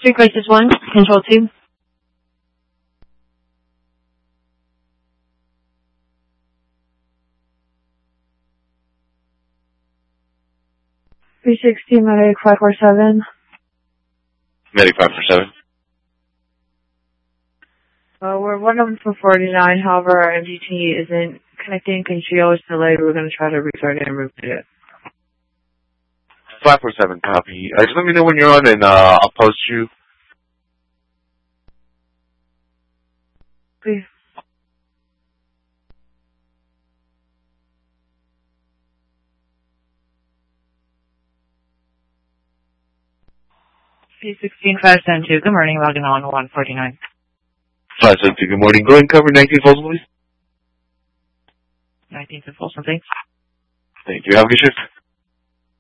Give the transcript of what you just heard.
Street Crisis 1, Control 2. B16, Medic 547. Medic 547. We're one of them for 49, however, our MGT isn't connecting. Control is delayed. We're going to try to restart it and route it. 547, copy. Just let me know when you're on and I'll post you. Please. P16 572, good morning, logging on 149. 572, good morning. Go ahead and cover 19 Folsom, please. 19th and Folsom, thanks. Thank you. Have a good shift.